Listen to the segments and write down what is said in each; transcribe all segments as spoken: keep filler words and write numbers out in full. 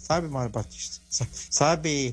Sabe, Mário Batista? Sabe,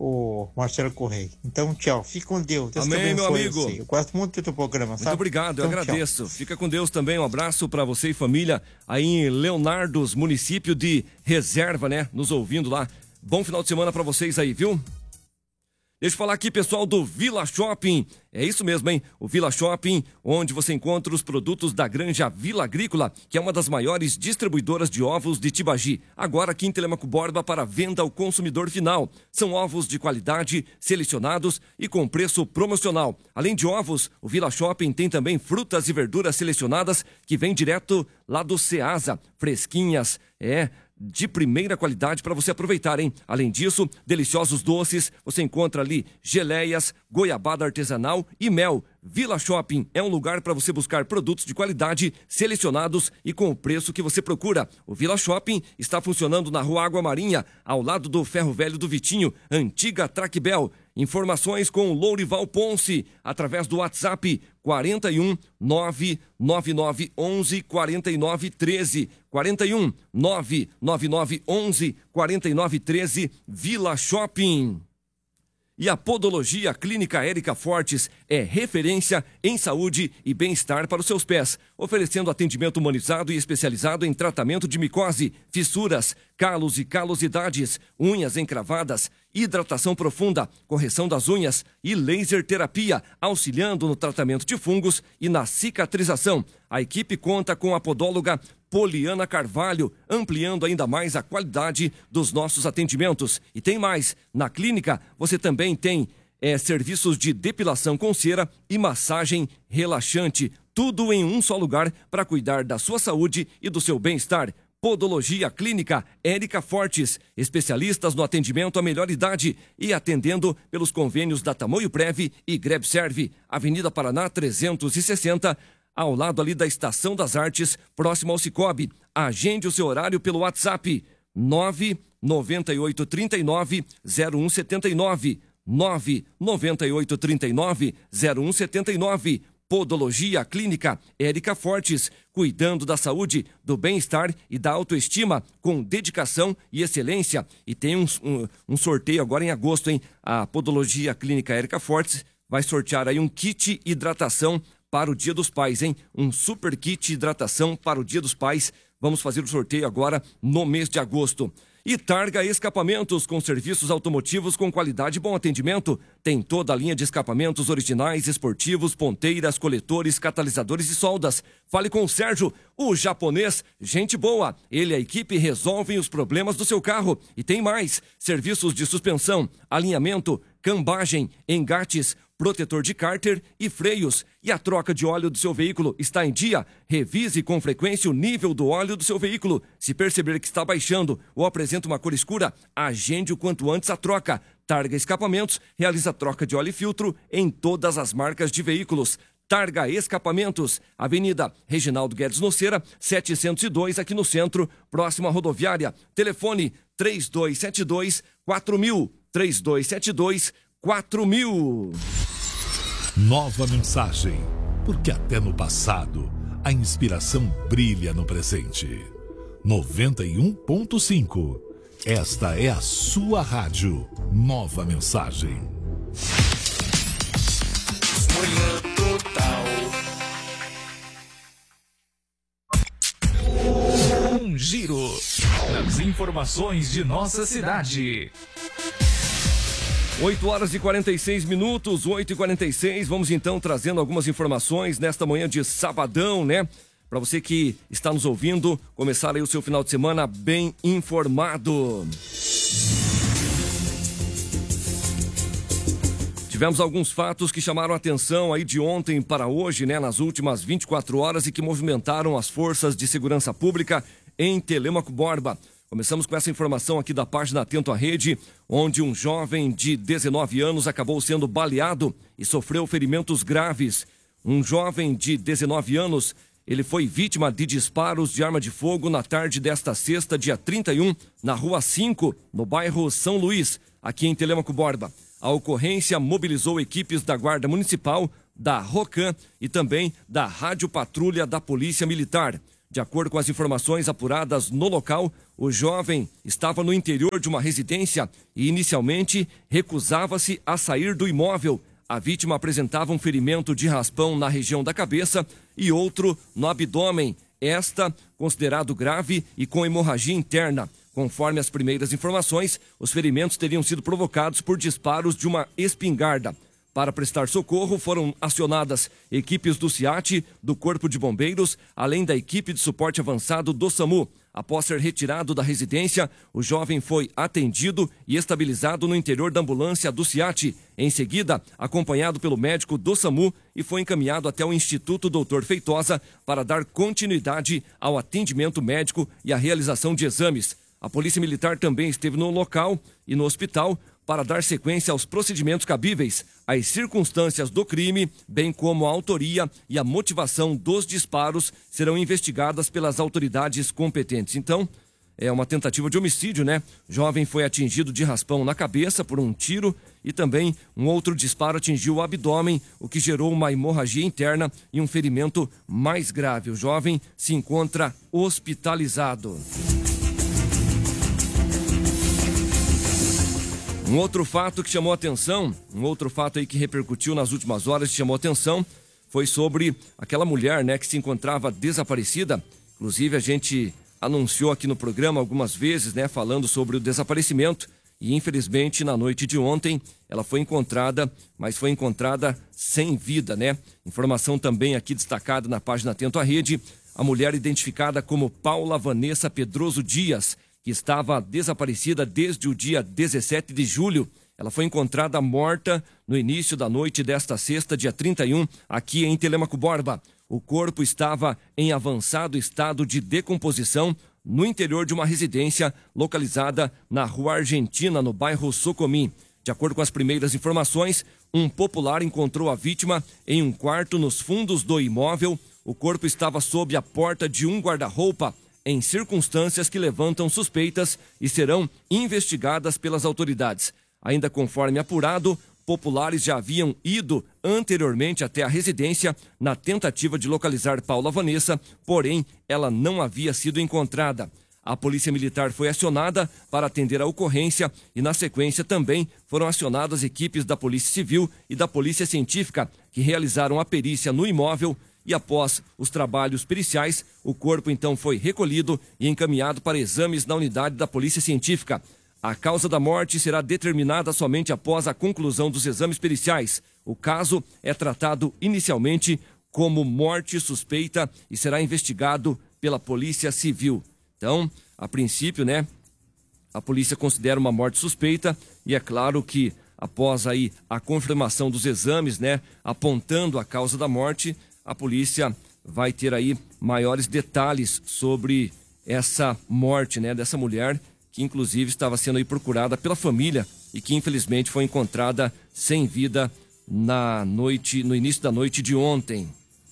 o Marcelo Correia. Então, tchau. Fique com Deus. Deus Amém, meu amigo. Você. Eu gosto muito do teu programa, sabe? Muito obrigado, eu então, agradeço. Tchau. Fica com Deus também. Um abraço para você e família aí em Leonardos, município de Reserva, né? Nos ouvindo lá. Bom final de semana para vocês aí, viu? Deixa eu falar aqui, pessoal, do Vila Shopping. É isso mesmo, hein? O Vila Shopping, onde você encontra os produtos da Granja Vila Agrícola, que é uma das maiores distribuidoras de ovos de Tibagi. Agora aqui em Telemaco Borba para venda ao consumidor final. São ovos de qualidade, selecionados e com preço promocional. Além de ovos, o Vila Shopping tem também frutas e verduras selecionadas que vêm direto lá do Ceasa. Fresquinhas, é... de primeira qualidade para você aproveitar, hein? Além disso, deliciosos doces, você encontra ali geleias, goiabada artesanal e mel. Vila Shopping é um lugar para você buscar produtos de qualidade, selecionados e com o preço que você procura. O Vila Shopping está funcionando na Rua Água Marinha, ao lado do Ferro Velho do Vitinho, antiga Traquebel. Informações com Lourival Ponce, através do WhatsApp quarenta e um, nove nove nove, onze, quarenta e nove, treze. quarenta e um, nove nove nove, onze, quarenta e nove, treze, Vila Shopping. E a Podologia Clínica Érica Fortes é referência em saúde e bem-estar para os seus pés, oferecendo atendimento humanizado e especializado em tratamento de micose, fissuras, calos e calosidades, unhas encravadas, hidratação profunda, correção das unhas e laser terapia, auxiliando no tratamento de fungos e na cicatrização. A equipe conta com a podóloga Poliana Carvalho, ampliando ainda mais a qualidade dos nossos atendimentos. E tem mais, na clínica você também tem é, serviços de depilação com cera e massagem relaxante, tudo em um só lugar para cuidar da sua saúde e do seu bem-estar. Podologia Clínica Érica Fortes, especialistas no atendimento à melhor idade e atendendo pelos convênios da Tamoio Prev e Grebserve, Avenida Paraná trezentos e sessenta, ao lado ali da Estação das Artes, próximo ao Cicobi. Agende o seu horário pelo WhatsApp nove nove oito três nove, zero um sete nove, nove nove oito três nove, zero um sete nove. Podologia Clínica Érica Fortes, cuidando da saúde, do bem-estar e da autoestima com dedicação e excelência. E tem um, um, um sorteio agora em agosto, hein? A Podologia Clínica Érica Fortes vai sortear aí um kit hidratação para o Dia dos Pais, hein? Um super kit hidratação para o Dia dos Pais. Vamos fazer o sorteio agora no mês de agosto. E Targa Escapamentos, com serviços automotivos com qualidade e bom atendimento. Tem toda a linha de escapamentos originais, esportivos, ponteiras, coletores, catalisadores e soldas. Fale com o Sérgio, o japonês, gente boa. Ele e a equipe resolvem os problemas do seu carro. E tem mais, serviços de suspensão, alinhamento, cambagem, engates, protetor de cárter e freios. E a troca de óleo do seu veículo está em dia? Revise com frequência o nível do óleo do seu veículo. Se perceber que está baixando ou apresenta uma cor escura, agende o quanto antes a troca. Targa Escapamentos realiza troca de óleo e filtro em todas as marcas de veículos. Targa Escapamentos, Avenida Reginaldo Guedes Noceira, setecentos e dois, aqui no centro, próximo à rodoviária. Telefone três dois sete dois, quatro mil, três dois sete dois, quatro mil. Nova mensagem, porque até no passado a inspiração brilha no presente. noventa e um ponto cinco. Esta é a sua rádio. Nova mensagem. Manhã Total. Um giro nas informações de nossa cidade. oito horas e quarenta e seis minutos, oito e quarenta e seis. Vamos então trazendo algumas informações nesta manhã de sabadão, né? Para você que está nos ouvindo, começar aí o seu final de semana bem informado. Tivemos alguns fatos que chamaram a atenção aí de ontem para hoje, né? Nas últimas vinte e quatro horas e que movimentaram as forças de segurança pública em Telêmaco Borba. Começamos com essa informação aqui da página Atento à Rede, onde um jovem de dezenove anos acabou sendo baleado e sofreu ferimentos graves. Um jovem de dezenove anos, ele foi vítima de disparos de arma de fogo na tarde desta sexta, dia trinta e um, na Rua cinco, no bairro São Luís, aqui em Telêmaco Borba. A ocorrência mobilizou equipes da Guarda Municipal, da ROCAM e também da Rádio Patrulha da Polícia Militar. De acordo com as informações apuradas no local, O jovem estava no interior de uma residência e inicialmente recusava-se a sair do imóvel. A vítima apresentava um ferimento de raspão na região da cabeça e outro no abdômen. Esta considerado grave e com hemorragia interna. Conforme as primeiras informações, os ferimentos teriam sido provocados por disparos de uma espingarda. Para prestar socorro, foram acionadas equipes do SIAT, do Corpo de Bombeiros, além da equipe de suporte avançado do SAMU. Após ser retirado da residência, o jovem foi atendido e estabilizado no interior da ambulância do SIAT. Em seguida, acompanhado pelo médico do SAMU, e foi encaminhado até o Instituto doutor Feitosa para dar continuidade ao atendimento médico e à realização de exames. A Polícia Militar também esteve no local e no hospital para dar sequência aos procedimentos cabíveis. As circunstâncias do crime, bem como a autoria e a motivação dos disparos, serão investigadas pelas autoridades competentes. Então, é uma tentativa de homicídio, né? O jovem foi atingido de raspão na cabeça por um tiro e também um outro disparo atingiu o abdômen, o que gerou uma hemorragia interna e um ferimento mais grave. O jovem se encontra hospitalizado. Um outro fato que chamou atenção, um outro fato aí que repercutiu nas últimas horas, que chamou atenção, foi sobre aquela mulher, né, que se encontrava desaparecida. Inclusive, a gente anunciou aqui no programa algumas vezes, né, falando sobre o desaparecimento. E, infelizmente, na noite de ontem, ela foi encontrada, mas foi encontrada sem vida, né? Informação também aqui destacada na página Atento à Rede. A mulher identificada como Paula Vanessa Pedroso Dias, que estava desaparecida desde o dia dezessete de julho. Ela foi encontrada morta no início da noite desta sexta, dia trinta e um, aqui em Telêmaco Borba. O corpo estava em avançado estado de decomposição no interior de uma residência localizada na Rua Argentina, no bairro Socomim. De acordo com as primeiras informações, um popular encontrou a vítima em um quarto nos fundos do imóvel. O corpo estava sob a porta de um guarda-roupa, em circunstâncias que levantam suspeitas e serão investigadas pelas autoridades. Ainda conforme apurado, populares já haviam ido anteriormente até a residência na tentativa de localizar Paula Vanessa, porém ela não havia sido encontrada. A Polícia Militar foi acionada para atender a ocorrência e, na sequência, também foram acionadas equipes da Polícia Civil e da Polícia Científica, que realizaram a perícia no imóvel. E após os trabalhos periciais, o corpo então foi recolhido e encaminhado para exames na unidade da Polícia Científica. A causa da morte será determinada somente após a conclusão dos exames periciais. O caso é tratado inicialmente como morte suspeita e será investigado pela Polícia Civil. Então, a princípio, né, a polícia considera uma morte suspeita e é claro que após aí a confirmação dos exames, né, apontando a causa da morte, a polícia vai ter aí maiores detalhes sobre essa morte, né, dessa mulher que inclusive estava sendo aí procurada pela família e que infelizmente foi encontrada sem vida na noite, no início da noite de ontem.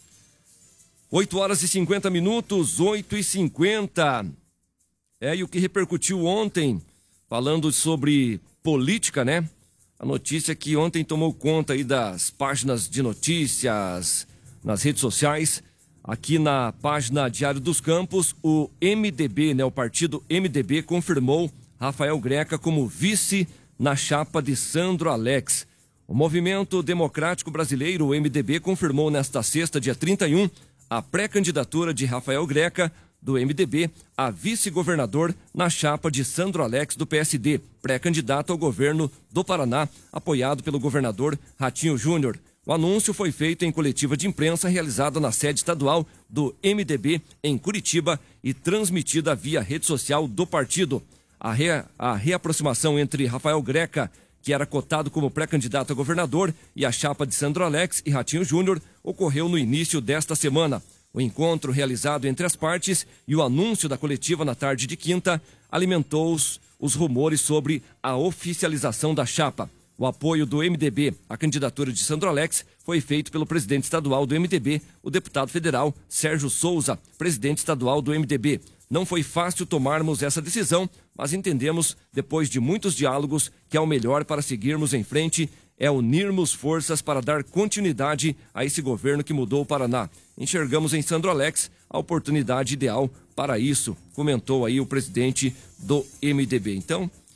oito horas e cinquenta minutos, oito e cinquenta. É, e o que repercutiu ontem, falando sobre política, né? A notícia que ontem tomou conta aí das páginas de notícias, nas redes sociais. Aqui na página Diário dos Campos, o M D B, né, o partido M D B, confirmou Rafael Greca como vice na chapa de Sandro Alex. O Movimento Democrático Brasileiro, o M D B, confirmou nesta sexta, dia trinta e um, a pré-candidatura de Rafael Greca, do M D B, a vice-governador na chapa de Sandro Alex, do P S D, pré-candidato ao governo do Paraná, apoiado pelo governador Ratinho Júnior. O anúncio foi feito em coletiva de imprensa realizada na sede estadual do M D B em Curitiba e transmitida via rede social do partido. A, re... a reaproximação entre Rafael Greca, que era cotado como pré-candidato a governador, e a chapa de Sandro Alex e Ratinho Júnior ocorreu no início desta semana. O encontro realizado entre as partes e o anúncio da coletiva na tarde de quinta alimentou os, os rumores sobre a oficialização da chapa. O apoio do M D B à candidatura de Sandro Alex foi feito pelo presidente estadual do M D B, o deputado federal Sérgio Souza, presidente estadual do M D B. Não foi fácil tomarmos essa decisão, mas entendemos, depois de muitos diálogos, que é o melhor para seguirmos em frente é unirmos forças para dar continuidade a esse governo que mudou o Paraná. Enxergamos em Sandro Alex a oportunidade ideal para isso, comentou aí o presidente do M D B. Então,